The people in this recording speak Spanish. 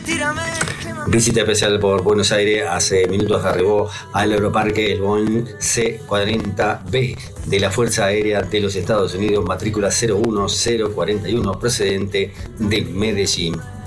Visita especial por Buenos Aires. Hace minutos arribó al Aeroparque el Boeing C-40B de la Fuerza Aérea de los Estados Unidos, matrícula 01041, procedente de Medellín.